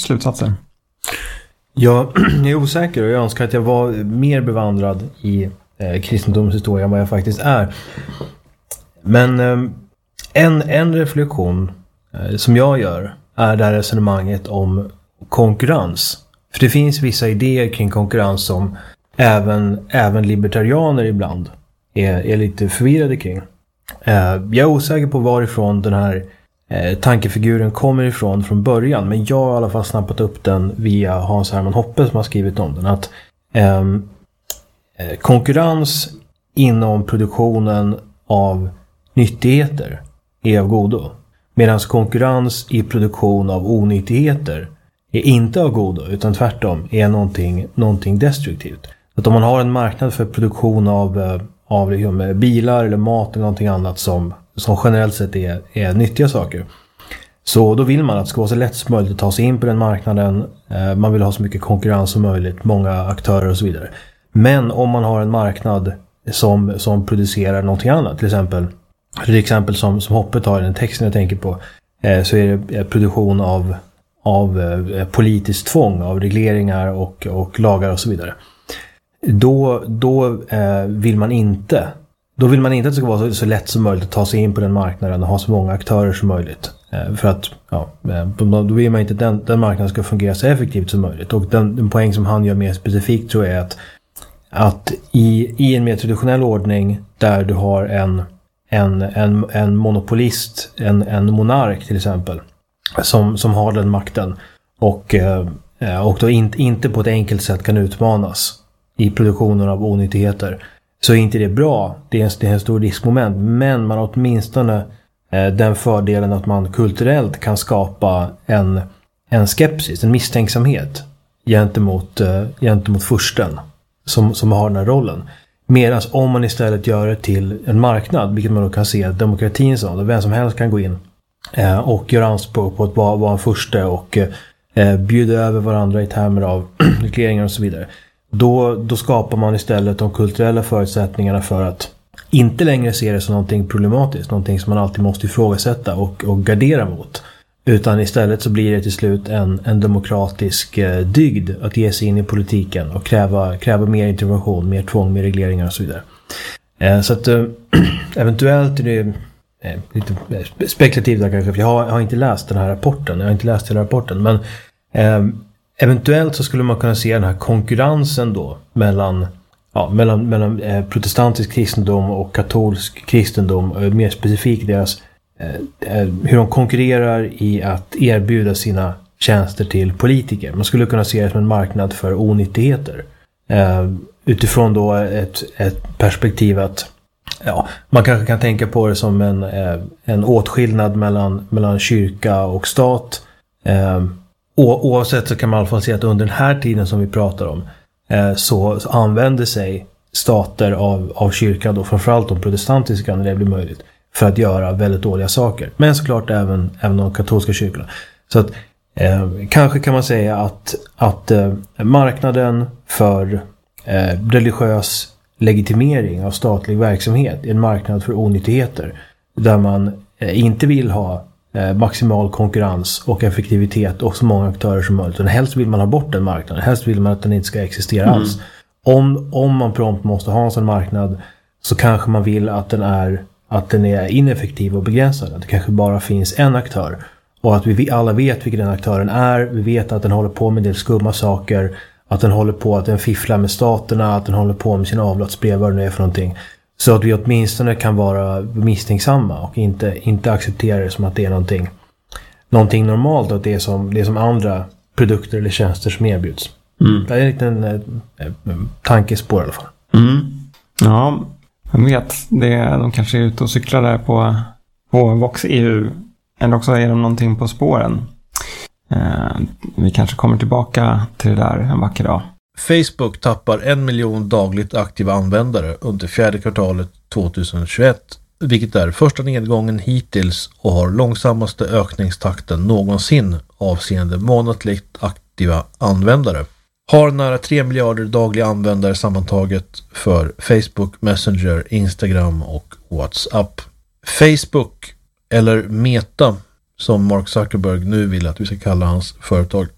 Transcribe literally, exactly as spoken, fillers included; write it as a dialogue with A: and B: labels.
A: slutsatser?
B: Jag är osäker och jag önskar att jag var mer bevandrad i eh, kristendomshistoria än vad jag faktiskt är. Men eh, en, en reflektion eh, som jag gör är det här resonemanget om konkurrens. För det finns vissa idéer kring konkurrens som även, även libertarianer ibland är, är lite förvirrade kring. Eh, jag är osäker på varifrån den här eh, tankefiguren kommer ifrån från början. Men jag har i alla fall snappat upp den via Hans Hermann Hoppe som har skrivit om den. Att eh, konkurrens inom produktionen av nyttigheter är av godo. Medan konkurrens i produktion av onyttigheter är inte av godo utan tvärtom är någonting, någonting destruktivt. Att om man har en marknad för produktion av, av liksom bilar eller mat eller någonting annat som, som generellt sett är, är nyttiga saker, så då vill man att det ska vara så lätt som möjligt att ta sig in på den marknaden. Eh, man vill ha så mycket konkurrens som möjligt, många aktörer och så vidare. Men om man har en marknad som, som producerar någonting annat, till exempel till exempel som, som Hoppet har i den texten jag tänker på, eh, så är det produktion av, av eh, politiskt tvång, av regleringar och, och lagar och så vidare. Då, då eh, vill man inte då vill man inte att det ska vara så, så lätt som möjligt att ta sig in på den marknaden och ha så många aktörer som möjligt. Eh, för att ja, då vill man inte att den, den marknaden ska fungera så effektivt som möjligt. Och den, den poäng som han gör mer specifikt tror jag är att, att i, i en mer traditionell ordning där du har en En, en, en monopolist, en, en monark till exempel, som, som har den makten och, eh, och då in, inte på ett enkelt sätt kan utmanas i produktionen av onyttigheter, så är inte det bra. Det är en, det är en stor riskmoment, men man har åtminstone eh, den fördelen att man kulturellt kan skapa en, en skepsis, en misstänksamhet gentemot, eh, gentemot fursten som, som har den här rollen. Medan om man istället gör det till en marknad, vilket man då kan se att demokratin så, vem som helst kan gå in eh, och göra anspråk på att vara, vara en furste och eh, bjuda över varandra i termer av regleringar och så vidare. Då, då skapar man istället de kulturella förutsättningarna för att inte längre se det som någonting problematiskt, någonting som man alltid måste ifrågasätta och, och gardera mot. Utan istället så blir det till slut en, en demokratisk eh, dygd att ge sig in i politiken och kräva, kräva mer intervention, mer tvång, mer regleringar och så vidare. Eh, så att eh, eventuellt är det eh, lite spekulativt där kanske, för jag har, jag har inte läst den här rapporten, jag har inte läst den här rapporten, men eh, eventuellt så skulle man kunna se den här konkurrensen då mellan, ja, mellan, mellan eh, protestantisk kristendom och katolsk kristendom, och mer specifikt deras hur de konkurrerar i att erbjuda sina tjänster till politiker. Man skulle kunna se det som en marknad för onyttigheter. Utifrån då ett, ett perspektiv att ja, man kanske kan tänka på det som en, en åtskillnad mellan, mellan kyrka och stat. Och oavsett så kan man i alla fall se att under den här tiden som vi pratar om så, så använder sig stater av, av kyrkan, då framförallt de protestantiska när det blir möjligt, för att göra väldigt dåliga saker. Men såklart även, även de katolska kyrkorna. Så att eh, kanske kan man säga att, att eh, marknaden för eh, religiös legitimering av statlig verksamhet är en marknad för onyttigheter. Där man eh, inte vill ha eh, maximal konkurrens och effektivitet och så många aktörer som möjligt. Och helst vill man ha bort den marknaden. Helst vill man att den inte ska existera mm. alls. Om, om man prompt måste ha en sån marknad, så kanske man vill att den är att den är ineffektiv och begränsad. Att det kanske bara finns en aktör. Och att vi alla vet vilken den aktören är. Vi vet att den håller på med en del skumma saker. Att den håller på att den fifflar med staterna. Att den håller på med sina avlatsbrev, vad det är för någonting. Så att vi åtminstone kan vara misstänksamma och inte, inte acceptera det som att det är någonting, någonting normalt. Att det är som, det är som andra produkter eller tjänster som erbjuds. Mm. Det är en liten eh, tankespår i alla fall.
A: Mm. Ja, jag vet. Det, de kanske är ute och cyklar där på, på Vox E U. Eller också är de någonting på spåren. Eh, vi kanske kommer tillbaka till det där en vacker dag.
C: Facebook tappar en miljon dagligt aktiva användare under fjärde kvartalet tjugohundratjugoett, vilket är första nedgången hittills och har långsammaste ökningstakten någonsin avseende månatligt aktiva användare. Har nära tre miljarder dagliga användare sammantaget för Facebook, Messenger, Instagram och WhatsApp. Facebook, eller Meta som Mark Zuckerberg nu vill att vi ska kalla hans företag,